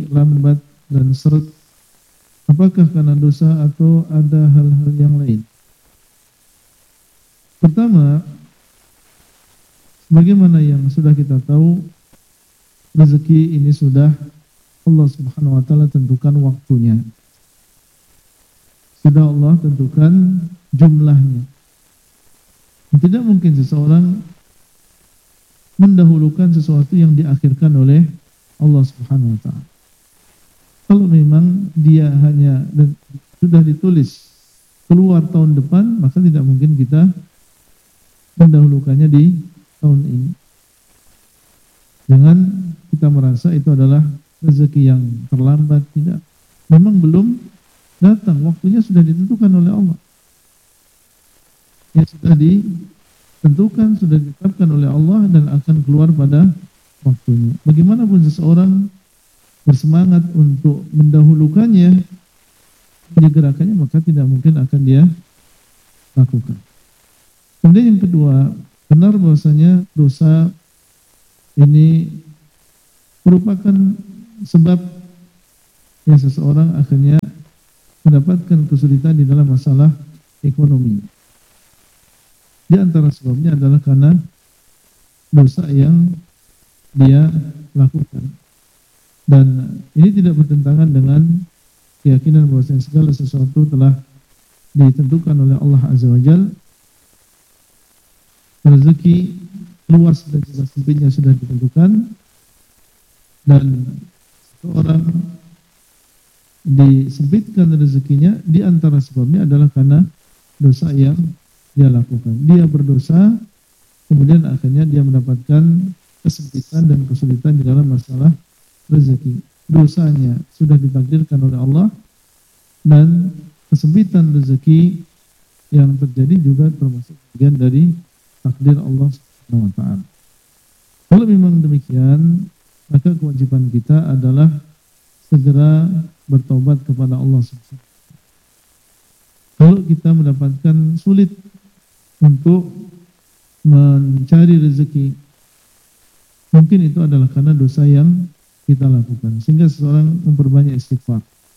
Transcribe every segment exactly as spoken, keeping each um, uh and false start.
lambat dan seret? Apakah karena dosa atau ada hal-hal yang lain? Pertama, bagaimana yang sudah kita tahu, rezeki ini sudah Allah Subhanahu wa taala tentukan waktunya. Sudah Allah tentukan jumlahnya. Tidak mungkin seseorang mendahulukan sesuatu yang diakhirkan oleh Allah Subhanahu wa taala. Kalau memang dia hanya dan sudah ditulis keluar tahun depan, maka tidak mungkin kita mendahulukannya di tahun ini. Jangan kita merasa itu adalah rezeki yang terlambat, tidak. Memang belum datang, waktunya sudah ditentukan oleh Allah. Yang sudah ditentukan, sudah ditetapkan oleh Allah dan akan keluar pada waktunya. Bagaimanapun seseorang bersemangat untuk mendahulukannya, menyegerakannya, maka tidak mungkin akan dia lakukan. Kemudian yang kedua, benar bahwasanya dosa ini merupakan sebab yang seseorang akhirnya mendapatkan kesulitan di dalam masalah ekonomi. Di antara sebabnya adalah karena dosa yang dia lakukan. Dan ini tidak bertentangan dengan keyakinan bahwasanya segala sesuatu telah ditentukan oleh Allah Azza wa Jalla. Rezeki luas dan juga sempitnya sudah ditentukan, dan seorang disempitkan rezekinya di antara sebabnya adalah karena dosa yang dia lakukan. Dia berdosa, kemudian akhirnya dia mendapatkan kesempitan dan kesulitan di dalam masalah rezeki. Dosanya sudah ditakdirkan oleh Allah, dan kesempitan rezeki yang terjadi juga termasuk bagian dari takdir Allah Subhanahu wa taala. Kalau memang demikian, maka kewajiban kita adalah segera bertobat kepada Allah Subhanahu wa taala. Kalau kita mendapatkan sulit untuk mencari rezeki, mungkin itu adalah karena dosa yang kita lakukan, sehingga seseorang memperbanyak istighfar,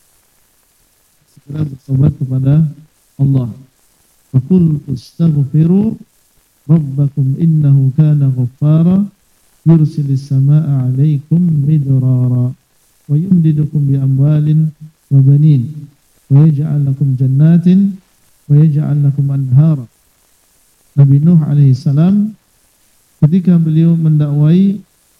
segera bertobat kepada Allah. Faqul astaghfiru rabbakum innahu kana ghaffara yursilis samaa'a 'alaikum midrara wa yumdidukum bi amwalin wa banin wa yaj'al lakum jannatin wa yaj'al lakum anhara. Nabi Nuh alaihi salam ketika beliau mendakwai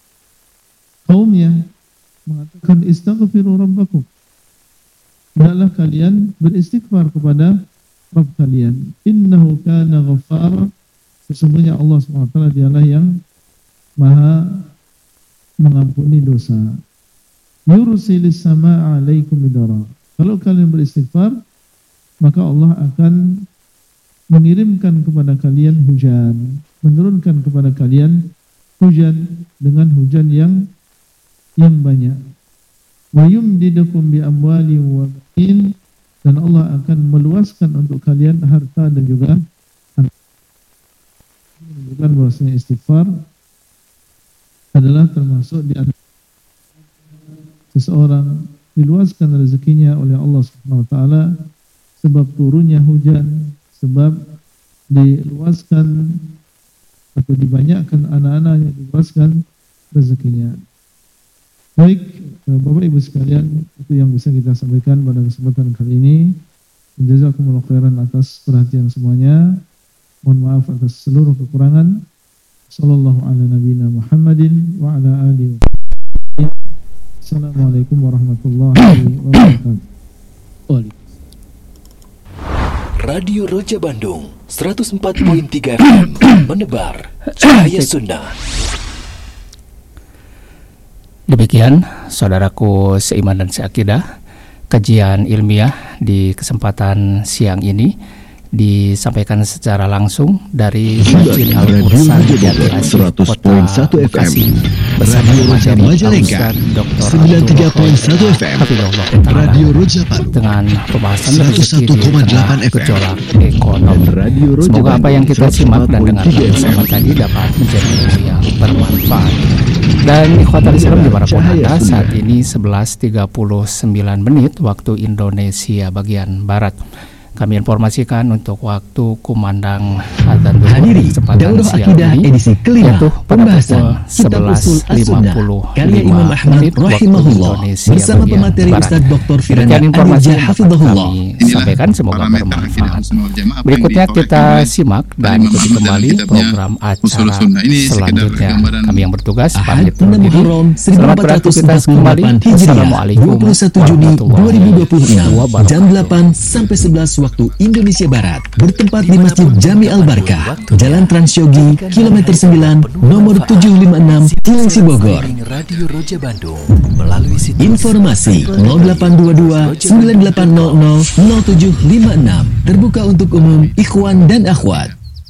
kaumnya mengatakan istaghfiru rabbakum, hendaklah kalian beristighfar kepada Rabb kalian. Innahu kana ghaffara, sesungguhnya Allah subhanahu wa taala dialah yang maha mengampuni dosa. Yursilis samaa'a 'alaikum midrara, kalau kalian beristighfar maka Allah akan mengirimkan kepada kalian hujan, menurunkan kepada kalian hujan dengan hujan yang yang banyak. Wa yumdidukum bi amwali wa banin, dan Allah akan meluaskan untuk kalian harta dan juga anak. Menunjukkan bahwasanya istighfar adalah termasuk di antara seseorang diluaskan rezekinya oleh Allah Subhanahu wa taala, sebab turunnya hujan, sebab diluaskan atau dibanyakkan anak-anaknya, diluaskan rezekinya. Baik, Bapak Ibu sekalian, itu yang bisa kita sampaikan pada kesempatan kali ini. Jazakumullah khairan atas perhatian semuanya. Mohon maaf atas seluruh kekurangan. Sallallahu ala nabiyina Muhammadin wa ala alihi wa sahbihi. Assalamualaikum warahmatullahi wabarakatuh. Radio Roja Bandung seratus empat koma tiga F M menebar cahaya sunnah. Demikian saudaraku seiman dan seakidah, kajian ilmiah di kesempatan siang ini disampaikan secara langsung dari Masjid Al-Mursan Jati Asih Kota Bekasi bersama materi Ustaz Doktor sembilan puluh tiga koma satu F M Radio Roja Bandung dengan pembahasan rezeki di tengah gejolak ekonomi. Semoga apa yang kita simak dan dengarkan bersama tadi dapat menjadi yang bermanfaat. Dan ikhwatal Islam dimanapun Anda, saat ini sebelas tiga puluh sembilan menit waktu Indonesia bagian Barat. Kami informasikan untuk waktu kumandang adzan zuhur di kesempatan siang ini, yaitu pada pukul sebelas lima puluh lima menit waktu Indonesia bersama bagian pemateri Barat. Ustaz Doktor Firanda Informasi Arija Hafizahullah. kami sampaikan semoga bermanfaat. Berikutnya kita simak dan ikuti kembali program acara selanjutnya. Kami yang bertugas pamit undur diri. Selamat beraktivitas kembali. Assalamualaikum dua puluh satu Juni dua ribu dua puluh enam jam delapan sampai sebelas waktu Indonesia Barat, bertempat di Masjid Jami Al Barkah, Jalan Transyogi, kilometer sembilan, nomor tujuh lima enam, Cilengsi Bogor. Radio Roja Bandung melalui situs Informasi nol delapan dua dua sembilan delapan nol nol nol tujuh lima enam, terbuka untuk umum, ikhwan dan akhwat.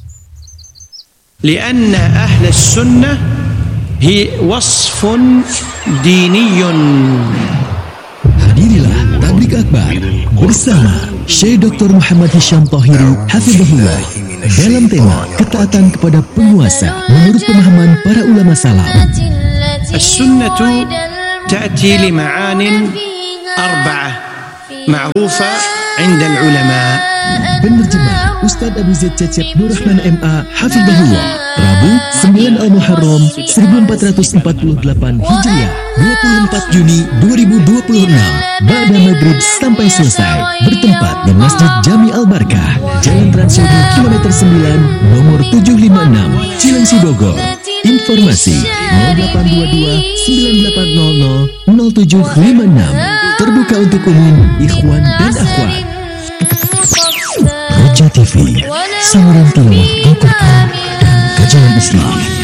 لأن أهل السنة هي وصف ديني. Hadirilah Tablik Akbar bersama Syekh Doktor Muhammad Hisham Tahiri Hafizahullah dalam tema ketaatan kepada penguasa menurut pemahaman para ulama salaf. السنة تأتي لمعان أربعة معروفة عند العلماء. Penerjemah Ustadz Abu Zaid Cecep Nur Rahman M A Hafizahullah, Rabu sembilan Al-Muharram seribu empat ratus empat puluh delapan Hijriah, dua puluh empat Juni dua ribu dua puluh enam, Ba'da Maghrib sampai selesai, bertempat di Masjid Jami Al Barkah, Jalan Transyogi kilometer sembilan, nomor tujuh lima enam, Cilengsi Bogor. Informasi nol delapan dua dua sembilan delapan nol nol nol tujuh lima enam, terbuka untuk umum, ikhwan dan akhwat. Roja T V, saluran tilawah Al-Quran dan kajian Islam.